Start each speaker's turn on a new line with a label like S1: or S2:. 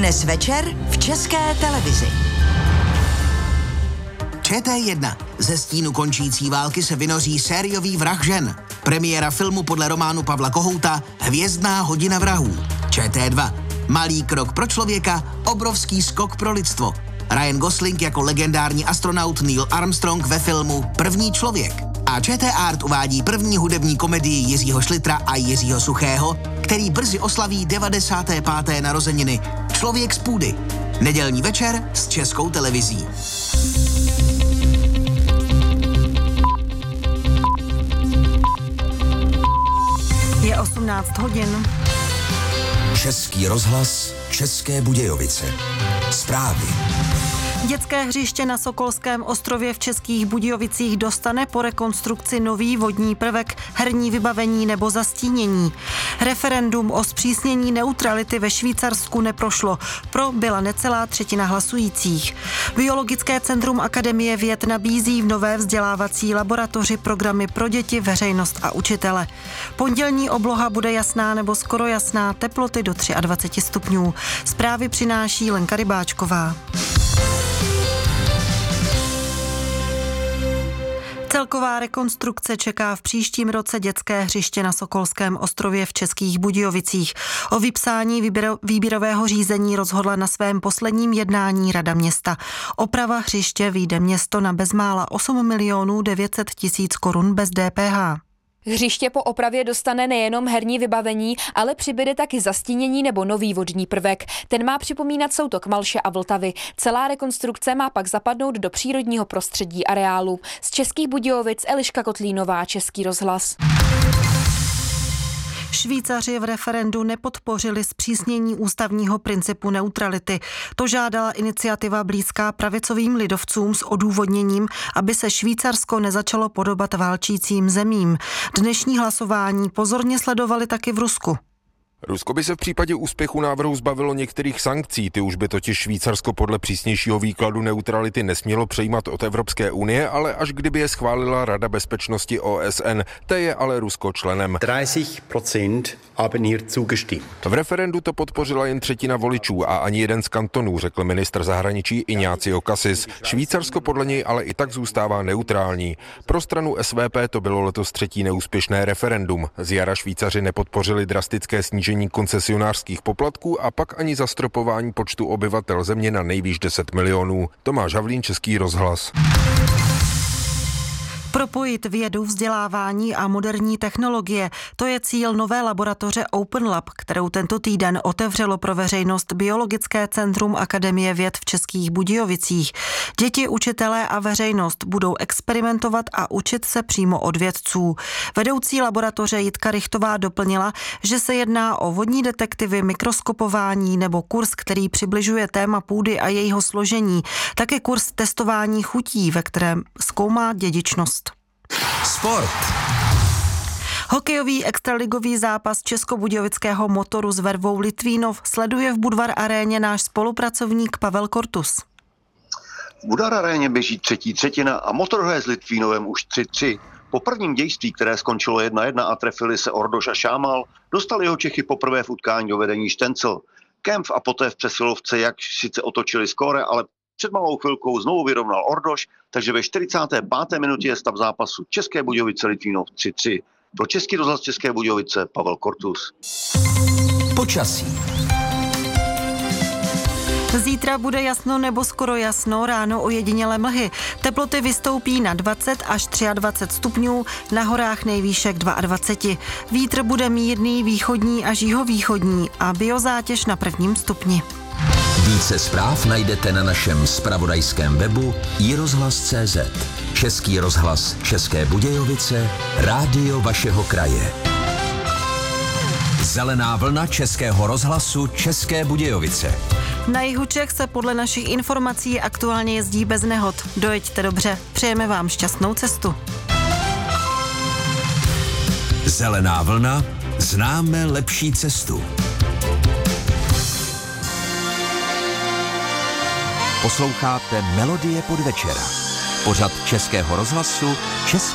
S1: Dnes večer v České televizi.
S2: ČT1. Ze stínu končící války se vynoří sériový vrah žen. Premiéra filmu podle románu Pavla Kohouta Hvězdná hodina vrahů. ČT2. Malý krok pro člověka, obrovský skok pro lidstvo. Ryan Gosling jako legendární astronaut Neil Armstrong ve filmu První člověk. A ČT Art uvádí první hudební komedii Jiřího Šlitra a Jiřího Suchého, který brzy oslaví 95. narozeniny. Člověk z půdy. Nedělní večer s Českou televizí.
S3: Je 18 hodin.
S4: Český rozhlas, České Budějovice. Zprávy.
S3: Dětské hřiště na Sokolském ostrově v Českých Budějovicích dostane po rekonstrukci nový vodní prvek, herní vybavení nebo zastínění. Referendum o zpřísnění neutrality ve Švýcarsku neprošlo. Pro byla necelá třetina hlasujících. Biologické centrum Akademie věd nabízí v nové vzdělávací laboratoři programy pro děti, veřejnost a učitele. Pondělní obloha bude jasná nebo skoro jasná, teploty do 23 stupňů. Zprávy přináší Lenka Rybáčková. Celková rekonstrukce čeká v příštím roce dětské hřiště na Sokolském ostrově v Českých Budějovicích. O vypsání výběrového řízení rozhodla na svém posledním jednání Rada města. Oprava hřiště vyjde město na bezmála 8 900 000 korun bez DPH.
S5: Hřiště po opravě dostane nejenom herní vybavení, ale přibyde taky zastínění nebo nový vodní prvek. Ten má připomínat soutok Malše a Vltavy. Celá rekonstrukce má pak zapadnout do přírodního prostředí areálu. Z Českých Budějovic Eliška Kotlínová, Český rozhlas.
S3: Švýcaři v referendu nepodpořili zpřísnění ústavního principu neutrality. To žádala iniciativa blízká pravicovým lidovcům s odůvodněním, aby se Švýcarsko nezačalo podobat válčícím zemím. Dnešní hlasování pozorně sledovali taky v Rusku.
S6: Rusko by se v případě úspěchu návrhu zbavilo některých sankcí, ty už by totiž Švýcarsko podle přísnějšího výkladu neutrality nesmělo přejímat od Evropské unie, ale až kdyby je schválila Rada bezpečnosti OSN, té je ale Rusko členem.
S7: 30% haben hier zugestimmt.
S6: V referendu to podpořila jen třetina voličů a ani jeden z kantonů, řekl ministr zahraničí Ignacio Cassis. Švýcarsko podle něj ale i tak zůstává neutrální. Pro stranu SVP to bylo letos třetí neúspěšné referendum. Z jara Švýcaři nepodpořili drastické snížení koncesionářských poplatků a pak ani zastropování počtu obyvatel země na nejvýš 10 milionů. Tomáš Havlín, Český rozhlas.
S3: Propojit vědu, vzdělávání a moderní technologie, to je cíl nové laboratoře Open Lab, kterou tento týden otevřelo pro veřejnost Biologické centrum Akademie věd v Českých Budějovicích. Děti, učitelé a veřejnost budou experimentovat a učit se přímo od vědců. Vedoucí laboratoře Jitka Richtová doplnila, že se jedná o vodní detektivy, mikroskopování nebo kurz, který přibližuje téma půdy a jejího složení, také kurz testování chutí, ve kterém zkoumá dědičnost.
S4: Sport.
S3: Hokejový extraligový zápas českobudějovického Motoru s Vervou Litvínov sleduje v Budvar aréně náš spolupracovník Pavel Kortus.
S8: V Budvar aréně běží třetí třetina a Motor hraje s Litvínovem už 3-3. Po prvním dějství, které skončilo 1-1 a trefili se Ordoš a Šámal, dostali jeho Čechy poprvé v utkání do vedení Štencel. Kempf a poté v přesilovce jak sice otočili skóre, ale před malou chvilkou znovu vyrovnal Ordoš, takže ve 45. minutě je stav zápasu České Budějovice Litvínov 3-3. Pro Český rozhlas České Budějovice Pavel Kortus.
S4: Počasí.
S3: Zítra bude jasno nebo skoro jasno, ráno ojedinělé mlhy. Teploty vystoupí na 20 až 23 stupňů, na horách nejvýšek 22. Vítr bude mírný, východní až jihovýchodní a biozátěž na 1. stupni.
S4: Více zpráv najdete na našem zpravodajském webu iRozhlas.cz. Český rozhlas České Budějovice, rádio vašeho kraje. Zelená vlna Českého rozhlasu České Budějovice.
S3: Na jihu Čech se podle našich informací aktuálně jezdí bez nehod. Dojeďte dobře, přejeme vám šťastnou cestu.
S4: Zelená vlna, známe lepší cestu. Posloucháte Melodie podvečera. Pořad Českého rozhlasu České